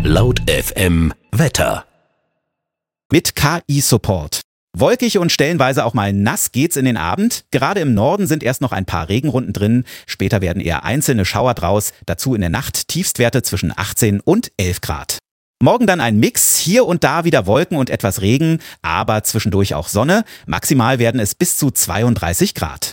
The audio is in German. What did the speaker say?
Laut FM Wetter. Mit KI-Support. Wolkig und stellenweise auch mal nass geht's in den Abend. Gerade im Norden sind erst noch ein paar Regenrunden drin. Später werden eher einzelne Schauer draus. Dazu in der Nacht Tiefstwerte zwischen 18 und 11 Grad. Morgen dann ein Mix, hier und da wieder Wolken und etwas Regen, aber zwischendurch auch Sonne. Maximal werden es bis zu 32 Grad.